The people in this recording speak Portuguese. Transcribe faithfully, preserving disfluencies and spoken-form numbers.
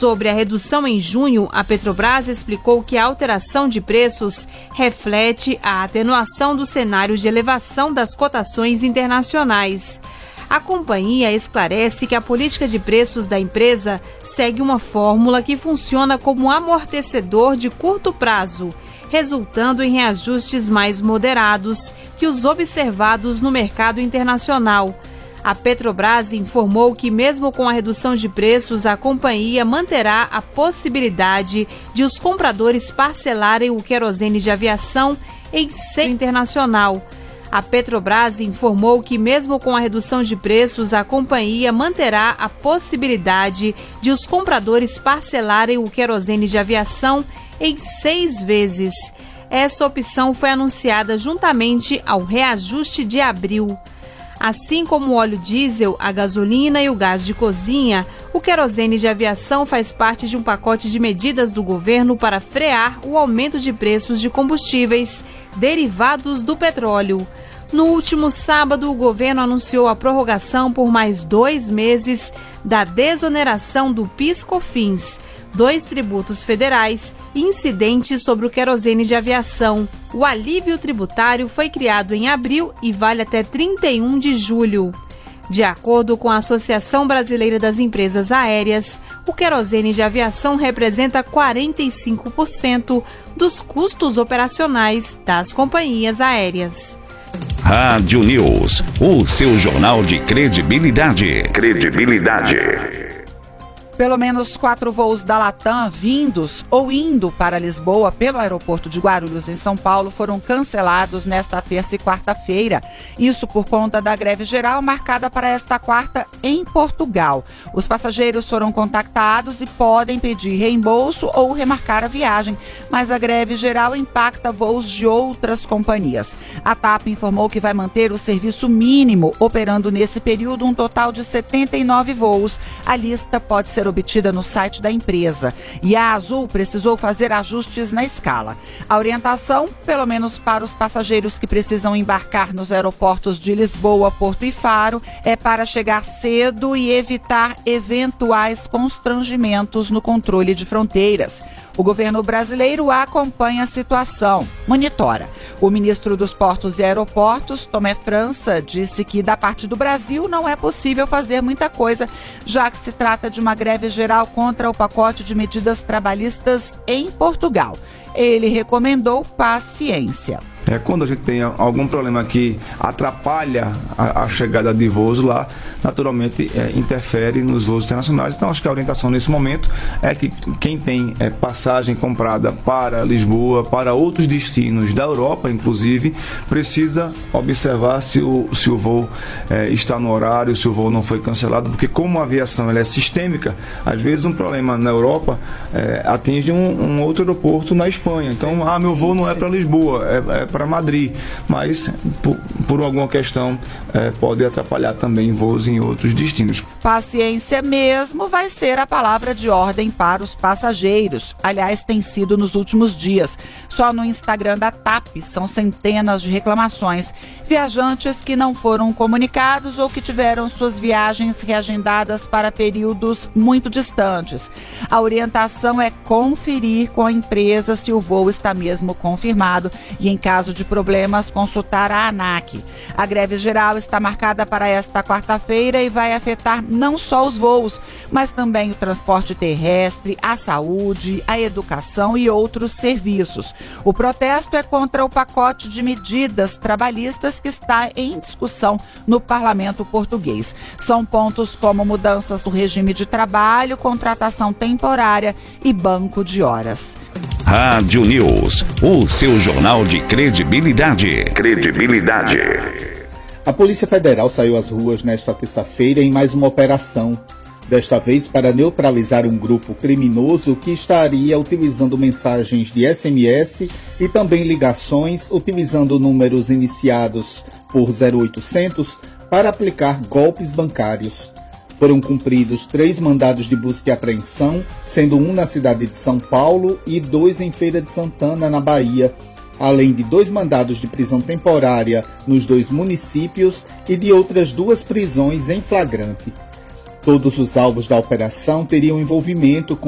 Sobre a redução em junho, a Petrobras explicou que a alteração de preços reflete a atenuação do cenário de elevação das cotações internacionais. A companhia esclarece que a política de preços da empresa segue uma fórmula que funciona como um amortecedor de curto prazo, resultando em reajustes mais moderados que os observados no mercado internacional. A Petrobras informou que, mesmo com a redução de preços, a companhia manterá a possibilidade de os compradores parcelarem o querosene de aviação em seio internacional. A Petrobras informou que, mesmo com a redução de preços, a companhia manterá a possibilidade de os compradores parcelarem o querosene de aviação em seis vezes. Essa opção foi anunciada juntamente ao reajuste de abril. Assim como o óleo diesel, a gasolina e o gás de cozinha, o querosene de aviação faz parte de um pacote de medidas do governo para frear o aumento de preços de combustíveis derivados do petróleo. No último sábado, o governo anunciou a prorrogação por mais dois meses da desoneração do PIS/COFINS, dois tributos federais incidentes sobre o querosene de aviação. O alívio tributário foi criado em abril e vale até trinta e um de julho. De acordo com a Associação Brasileira das Empresas Aéreas, o querosene de aviação representa quarenta e cinco por cento dos custos operacionais das companhias aéreas. Rádio News, o seu jornal de credibilidade. Credibilidade. Pelo menos quatro voos da Latam vindos ou indo para Lisboa pelo aeroporto de Guarulhos, em São Paulo, foram cancelados nesta terça e quarta-feira. Isso por conta da greve geral marcada para esta quarta em Portugal. Os passageiros foram contactados e podem pedir reembolso ou remarcar a viagem, mas a greve geral impacta voos de outras companhias. A TAP informou que vai manter o serviço mínimo, operando nesse período um total de setenta e nove voos. A lista pode ser obtida no site da empresa. E a Azul precisou fazer ajustes na escala. A orientação, pelo menos para os passageiros que precisam embarcar nos aeroportos de Lisboa, Porto e Faro, é para chegar cedo e evitar eventuais constrangimentos no controle de fronteiras. O governo brasileiro acompanha a situação, monitora. O ministro dos Portos e Aeroportos, Tomé França, disse que da parte do Brasil não é possível fazer muita coisa, já que se trata de uma greve geral contra o pacote de medidas trabalhistas em Portugal. Ele recomendou paciência. É, quando a gente tem algum problema que atrapalha a, a chegada de voos lá, naturalmente é, interfere nos voos internacionais. Então acho que a orientação nesse momento é que quem tem é, passagem comprada para Lisboa, para outros destinos da Europa inclusive, precisa observar se o, se o voo é, está no horário, se o voo não foi cancelado, porque como a aviação ela é sistêmica, às vezes um problema na Europa é, atinge um, um outro aeroporto na Espanha. Então, ah, meu voo não é para Lisboa, é, é para Madrid, mas por, por alguma questão é, pode atrapalhar também voos em outros destinos. Paciência mesmo vai ser a palavra de ordem para os passageiros. Aliás, tem sido nos últimos dias. Só no Instagram da TAP são centenas de reclamações. Viajantes que não foram comunicados ou que tiveram suas viagens reagendadas para períodos muito distantes. A orientação é conferir com a empresa se o voo está mesmo confirmado e, em caso de problemas, consultar a ANAC. A greve geral está marcada para esta quarta-feira e vai afetar não só os voos, mas também o transporte terrestre, a saúde, a educação e outros serviços. O protesto é contra o pacote de medidas trabalhistas que está em discussão no parlamento português. São pontos como mudanças do regime de trabalho, contratação temporária e banco de horas. Rádio News, o seu jornal de credibilidade. Credibilidade. A Polícia Federal saiu às ruas nesta terça-feira em mais uma operação, desta vez para neutralizar um grupo criminoso que estaria utilizando mensagens de S M S e também ligações, utilizando números iniciados por zero oitocentos para aplicar golpes bancários. Foram cumpridos três mandados de busca e apreensão, sendo um na cidade de São Paulo e dois em Feira de Santana, na Bahia, além de dois mandados de prisão temporária nos dois municípios e de outras duas prisões em flagrante. Todos os alvos da operação teriam envolvimento com